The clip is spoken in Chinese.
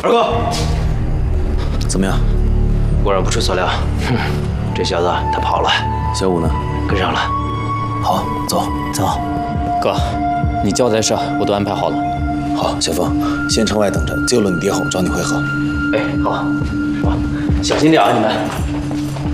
二哥， 怎么样？ 果然不出所料，哼，这小子他跑了。 小五呢？ 跟上了。 好，走。 哥，你交代的事我都安排好了。 好，小凤，县城外等着，救了你爹后找你会合。 哎，好，是吧？小心点啊，你们。